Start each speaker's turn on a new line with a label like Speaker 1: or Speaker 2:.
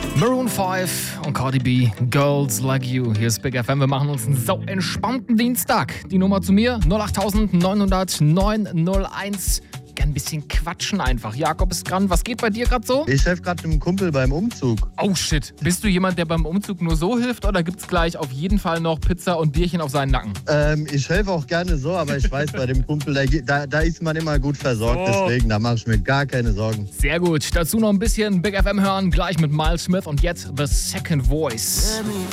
Speaker 1: Maroon 5 und Cardi B, Girls Like You. Hier ist Big FM. Wir machen uns einen sau entspannten Dienstag. Die Nummer zu mir 08900 901. Gern ein bisschen quatschen einfach. Jakob ist dran. Was geht bei dir gerade so?
Speaker 2: Ich helfe gerade einem Kumpel beim Umzug.
Speaker 1: Oh shit. Bist du jemand, der beim Umzug nur so hilft oder gibt's gleich auf jeden Fall noch Pizza und Bierchen auf seinen Nacken?
Speaker 2: Ich helfe auch gerne so, aber ich weiß, bei dem Kumpel, da ist man immer gut versorgt.
Speaker 1: Oh.
Speaker 2: Deswegen, da mache ich mir gar keine Sorgen.
Speaker 1: Sehr gut. Dazu noch ein bisschen Big FM hören. Gleich mit Miles Smith und jetzt The Second Voice.